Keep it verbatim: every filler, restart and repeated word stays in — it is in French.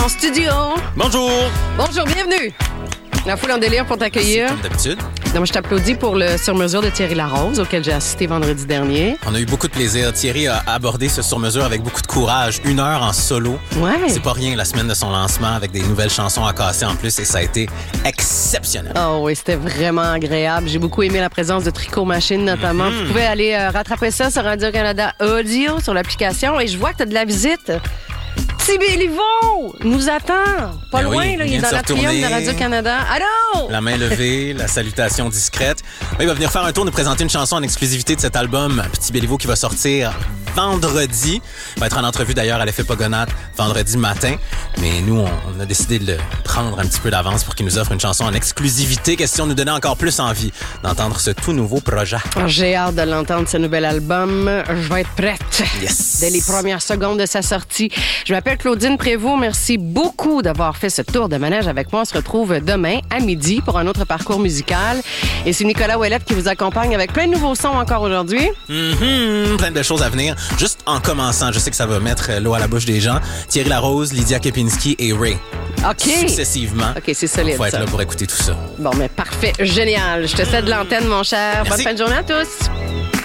En studio. Bonjour. Bonjour, bienvenue. La foule en délire pour t'accueillir. Comme d'habitude. Donc, je t'applaudis pour le sur-mesure de Thierry Larose, auquel j'ai assisté vendredi dernier. On a eu beaucoup de plaisir. Thierry a abordé ce sur-mesure avec beaucoup de courage. Une heure en solo. Ouais. C'est pas rien la semaine de son lancement avec des nouvelles chansons à casser en plus et ça a été exceptionnel. Oh oui, c'était vraiment agréable. J'ai beaucoup aimé la présence de Tricot Machine notamment. Mm-hmm. Vous pouvez aller euh, rattraper ça sur Radio-Canada Audio sur l'application et je vois que tu as de la visite. Petit Béliveau nous attend. Pas Ben loin, oui, là, il il est vient dans de se l'atrium retourner. de Radio-Canada. Allô? La main levée, la salutation discrète. Il va venir faire un tour, nous présenter une chanson en exclusivité de cet album Petit Béliveau qui va sortir vendredi. Il va être en entrevue d'ailleurs à l'effet Pogonat vendredi matin. Mais nous, on, on a décidé de le prendre un petit peu d'avance pour qu'il nous offre une chanson en exclusivité. Question de nous donner encore plus envie d'entendre ce tout nouveau projet. J'ai hâte de l'entendre, ce nouvel album. Je vais être prête. Yes. Dès les premières secondes de sa sortie. Je m'appelle Claudine Prévost. Merci beaucoup d'avoir fait ce tour de manège avec moi. On se retrouve demain à midi pour un autre parcours musical. Et c'est Nicolas Ouellette qui vous accompagne avec plein de nouveaux sons encore aujourd'hui. Mm-hmm. Plein de belles choses à venir. Juste en commençant, je sais que ça va mettre l'eau à la bouche des gens. Thierry Larose, Lydia Kepinski et Ray. OK. Successivement. OK, c'est solide, Faut être ça. là pour écouter tout ça. Bon, mais parfait. Génial. Je te cède l'antenne, mon cher. Merci. Bonne fin de journée à tous.